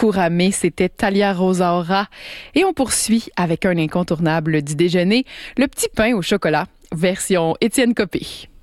Kourame, c'était Talia Rosaura. Et on poursuit avec un incontournable du déjeuner, le petit pain au chocolat, version Étienne Copé.